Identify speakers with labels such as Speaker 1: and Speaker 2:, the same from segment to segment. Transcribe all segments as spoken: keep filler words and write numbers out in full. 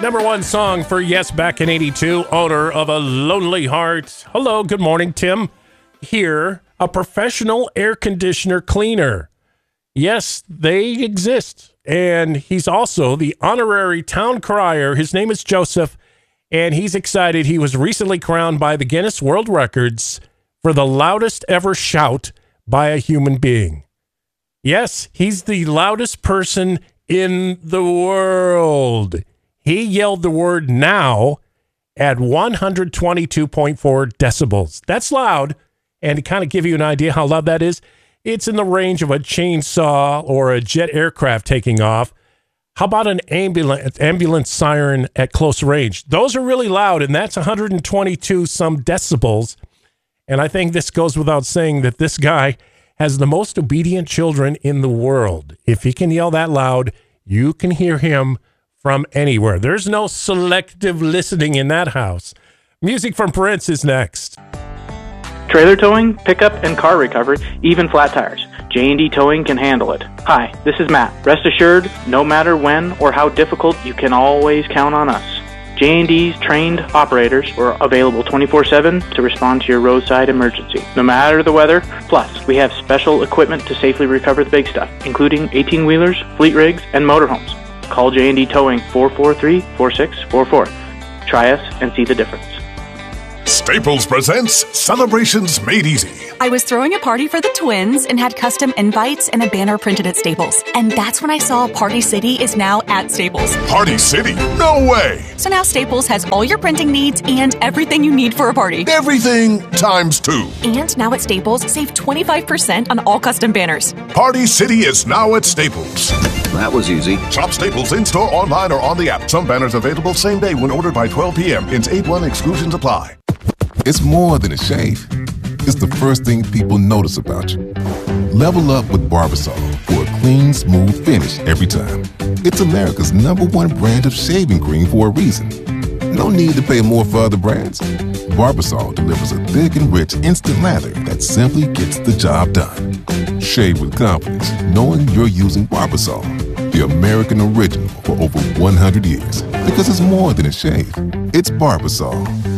Speaker 1: Number one song for Yes back in eighty-two, owner of A Lonely Heart. Hello, good morning, Tim. Here, a professional air conditioner cleaner. Yes, they exist. And he's also the honorary town crier. His name is Joseph, and he's excited. He was recently crowned by the Guinness World Records for the loudest ever shout by a human being. Yes, he's the loudest person in the world. He yelled the word now at one hundred twenty-two point four decibels. That's loud. And to kind of give you an idea how loud that is, it's in the range of a chainsaw or a jet aircraft taking off. How about an ambulance, ambulance siren at close range? Those are really loud, and that's one hundred twenty-two some decibels. And I think this goes without saying that this guy has the most obedient children in the world. If he can yell that loud, you can hear him from anywhere. There's no selective listening in that house. Music from Prince is next.
Speaker 2: Trailer towing, pickup, and car recovery, even flat tires. J and D Towing can handle it. Hi, this is Matt. Rest assured, no matter when or how difficult, you can always count on us. J and D's trained operators are available twenty-four seven to respond to your roadside emergency, no matter the weather. Plus, we have special equipment to safely recover the big stuff, including eighteen-wheelers, fleet rigs, and motorhomes. Call J and D Towing four four three, four six four four. Try us and see the difference.
Speaker 3: Staples presents Celebrations Made Easy.
Speaker 4: I was throwing a party for the twins and had custom invites and a banner printed at Staples. And that's when I saw Party City is now at Staples.
Speaker 3: Party City? No way!
Speaker 4: So now Staples has all your printing needs and everything you need for a party.
Speaker 3: Everything times two.
Speaker 4: And now at Staples, save twenty-five percent on all custom banners.
Speaker 3: Party City is now at Staples.
Speaker 5: That was easy.
Speaker 3: Shop Staples in-store, online, or on the app. Some banners available same day when ordered by twelve p.m. Ins eight one exclusions apply.
Speaker 6: It's more than a shave. It's the first thing people notice about you. Level up with Barbasol for a clean, smooth finish every time. It's America's number one brand of shaving cream for a reason. No need to pay more for other brands. Barbasol delivers a thick and rich instant lather that simply gets the job done. Shave with confidence, knowing you're using Barbasol, the American original for over one hundred years. Because it's more than a shave. It's Barbasol.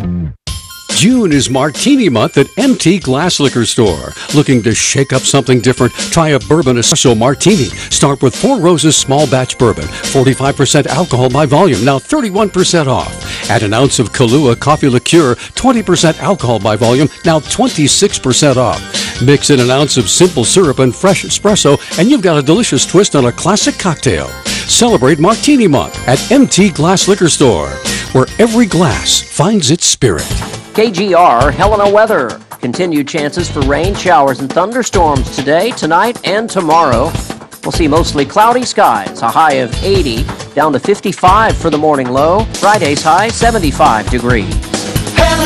Speaker 7: June is Martini Month at M T Glass Liquor Store. Looking to shake up something different? Try a Bourbon Espresso Martini. Start with Four Roses Small Batch Bourbon. forty-five percent alcohol by volume, now thirty-one percent off. Add an ounce of Kahlua Coffee Liqueur, twenty percent alcohol by volume, now twenty-six percent off. Mix in an ounce of simple syrup and fresh espresso, and you've got a delicious twist on a classic cocktail. Celebrate Martini Month at M T Glass Liquor Store, where every glass finds its spirit.
Speaker 8: K G R Helena weather. Continued chances for rain, showers, and thunderstorms today, tonight, and tomorrow. We'll see mostly cloudy skies, a high of eighty, down to fifty-five for the morning low. Friday's high, seventy-five degrees.